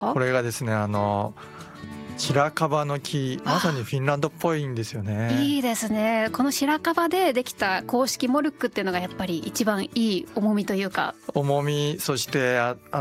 これがですね白樺の木、まさにフィンランドっぽいんですよね。 いいですね。この白樺でできた公式モルックっていうのがやっぱり一番いい重みというか、 重み、そして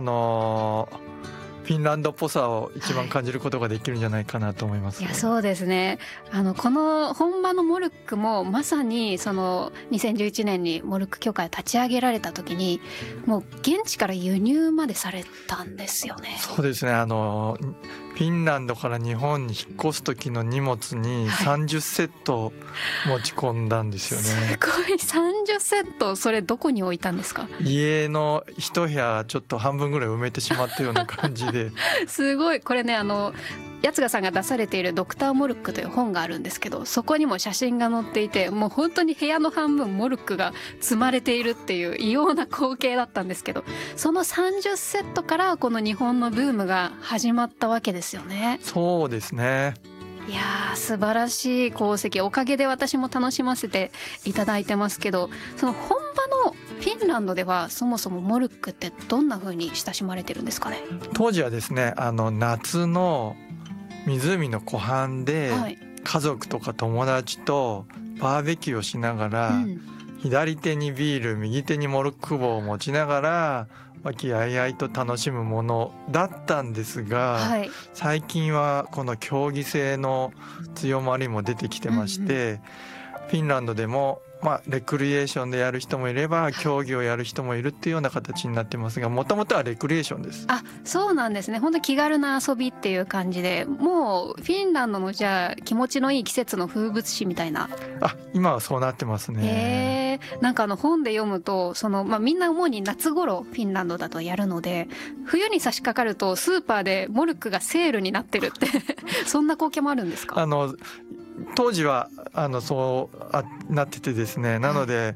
フィンランドっぽさを一番感じることができるんじゃないかなと思います。 いやそうですね。この本場のモルックもまさにその2011年にモルック協会を立ち上げられた時にもう現地から輸入までされたんですよね。 そうですね。フィンランドから日本に引っ越す時の荷物に30セット持ち込んだんですよね。 すごい、30セット。それどこに置いたんですか？ 家の一部屋ちょっと半分ぐらい埋めてしまったような感じですごい。これね八ヶさんが出されているドクターモルックという本があるんですけど、そこにも写真が載っていて、もう本当に部屋の半分モルックが積まれているっていう異様な光景だったんですけど、その30セットからこの日本のブームが始まったわけですよね。 そうですね。 いやー素晴らしい功績、おかげで私も楽しませていただいてますけど、その本場のフィンランドではそもそもモルックってどんな風に親しまれてるんですかね？ 当時はですね夏の湖の湖畔で家族とか友達とバーベキューをしながら、左手にビール右手にモルック棒を持ちながら和気あいあいと楽しむものだったんですが、最近はこの競技性の強まりも出てきてまして、フィンランドでもレクリエーションでやる人もいれば競技をやる人もいるっていうような形になってますが、もともとはレクリエーションです。 あ、そうなんですね。本当気軽な遊びっていう感じで、もうフィンランドのじゃあ気持ちのいい季節の風物詩みたいな。 今はそうなってますね。 なんか本で読むとみんな主に夏頃フィンランドだとやるので、冬に差し掛かるとスーパーでモルックがセールになってるってそんな光景もあるんですか？ 当時はそうなっててですね、なので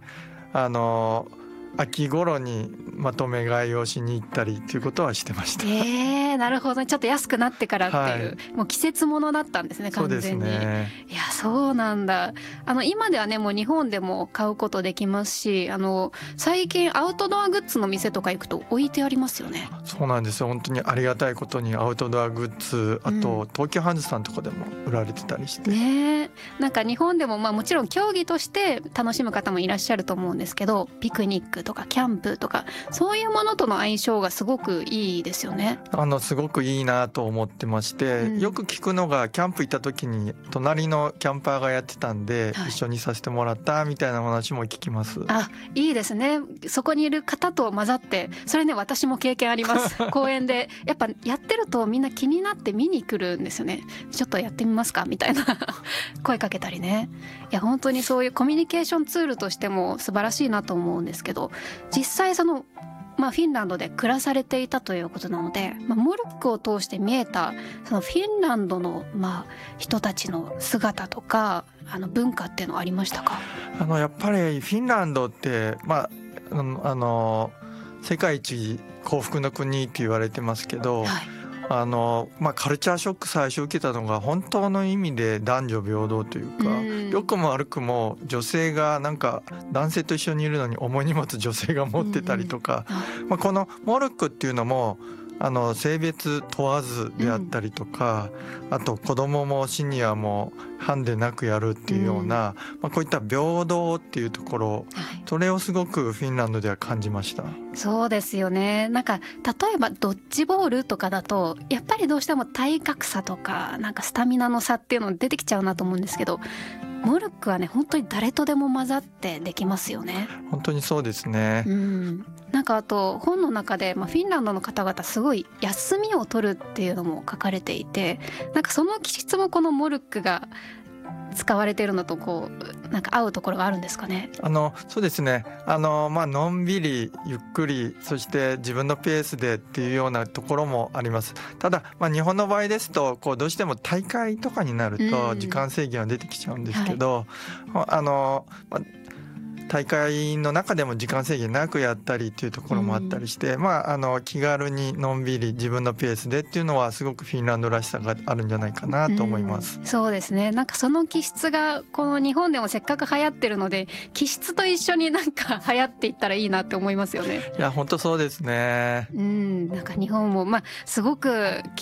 秋頃にまとめ買いをしに行ったりっていうことはしてました。 なるほど。ちょっと安くなってからっていう、もう季節ものだったんですね、完全に。 そうですね。 いやそうなんだ。今ではねもう日本でも買うことできますし、最近アウトドアグッズの店とか行くと置いてありますよね。 そうなんですよ。本当にありがたいことにアウトドアグッズ、あと東急ハンズさんとかでも売られてたりして、 なんか日本でももちろん競技として楽しむ方もいらっしゃると思うんですけど、ピクニックとかキャンプとかそういうものとの相性がすごくいいですよね。 すごくいいなと思ってまして、よく聞くのがキャンプ行った時に隣のキャンパーがやってたんで、一緒にさせてもらったみたいな話も聞きます。 いいですね。そこにいる方と混ざって、それね私も経験あります公園でやっぱやってるとみんな気になって見に来るんですよね。ちょっとやってみますかみたいな声かけたりね。いや本当にそういうコミュニケーションツールとしても素晴らしいなと思うんですけど、実際フィンランドで暮らされていたということなので、モルックを通して見えたそのフィンランドの人たちの姿とか文化っていうのはありましたか？ やっぱりフィンランドって世界一幸福の国って言われてますけど、カルチャーショック最初受けたのが本当の意味で男女平等というか、良くも悪くも女性がなんか男性と一緒にいるのに重い荷物女性が持ってたりとか、このモルックっていうのも性別問わずであったりとか、あと子供もシニアもハンデなくやるっていうような、こういった平等っていうところ、それをすごくフィンランドでは感じました。 そうですよね。なんか例えばドッジボールとかだとやっぱりどうしても体格差とかなんかスタミナの差っていうの出てきちゃうなと思うんですけど、モルックはね本当に誰とでも混ざってできますよね。 本当にそうですね。 なんかあと本の中で、フィンランドの方々すごい休みを取るっていうのも書かれていて、なんかその気質もこのモルックが使われているのとなんか合うところがあるんですかね？ そうですね。のんびりゆっくり、そして自分のペースでっていうようなところもあります。ただ、日本の場合ですとどうしても大会とかになると時間制限は出てきちゃうんですけど、 大会の中でも時間制限なくやったりっていうところもあったりして、気軽にのんびり自分のペースでっていうのはすごくフィンランドらしさがあるんじゃないかなと思います。 そうですね。なんかその気質がこの日本でもせっかく流行ってるので、気質と一緒になんか流行っていったらいいなって思いますよね。 いや本当そうですね。 なんか日本もすごく